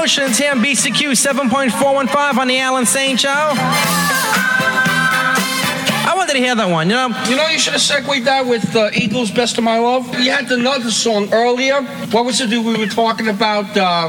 Promotions here on BCQ 7.415 on the Alan Sane Show. I wanted to hear that one, you know. You should have segued that with Eagles' Best of My Love. We had another song earlier. What was it we were talking about?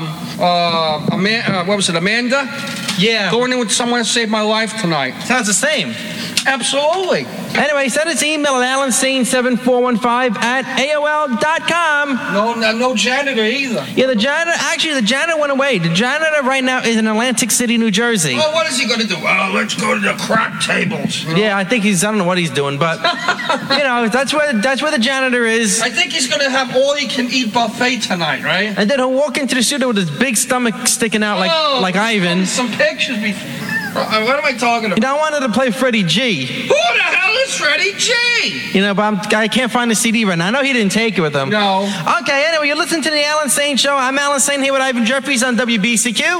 What was it, Amanda? Yeah. Going in with Someone to Save My Life tonight. Sounds the same. Absolutely. Anyway, send us an email at alansane7415 at AOL.com. No janitor either. Yeah, the janitor went away. The janitor right now is in Atlantic City, New Jersey. Well, what is he going to do? Let's go to the crack tables. You know? Yeah, I think I don't know what he's doing, but, that's where the janitor is. I think he's going to have all-you-can-eat buffet tonight, right? And then he'll walk into the studio with his big stomach sticking out like Ivan. Some pictures before. What am I talking about? I wanted to play Freddie G. Who the hell is Freddie G? But I can't find the CD right now. I know he didn't take it with him. No. Okay, anyway, you're listening to the Alan Sane Show. I'm Alan Sane here with Ivan Jeffries on WBCQ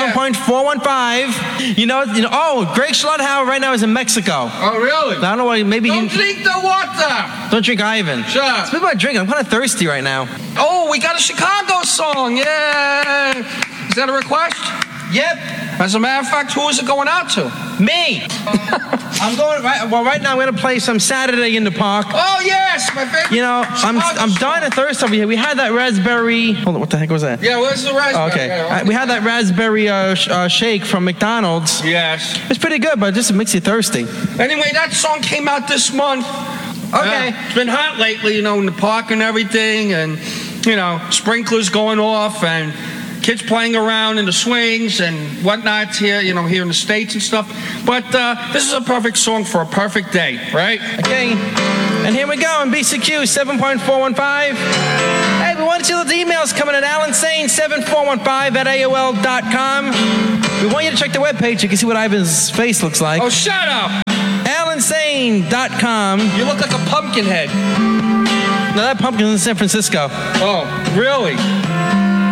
7.415. Greg Schlotthauer right now is in Mexico. Oh, really? I don't know why. Maybe Don't drink the water. Don't drink Ivan. Sure. Speaking about drinking, I'm kind of thirsty right now. Oh, we got a Chicago song. Yeah. Is that a request? Yep. As a matter of fact, who is it going out to? Me. I'm going right now I'm going to play some Saturday in the Park. Oh yes, my favorite. I'm dying of thirst over here. We had that raspberry. Hold on, what the heck was that? Yeah, where's the raspberry? Okay. We had that raspberry shake from McDonald's. Yes. It's pretty good, but it just makes you thirsty. Anyway, that song came out this month. Okay. It's been hot lately, in the park and everything, and sprinklers going off and kids playing around in the swings and whatnot here, here in the States and stuff. But this is a perfect song for a perfect day, right? Okay. And here we go on BCQ 7.415. Hey, we want to see those emails coming at alansane7415 at AOL.com. We want you to check the webpage. You can see what Ivan's face looks like. Oh, shut up! alansane.com. You look like a pumpkin head. No, that pumpkin's in San Francisco. Oh, really?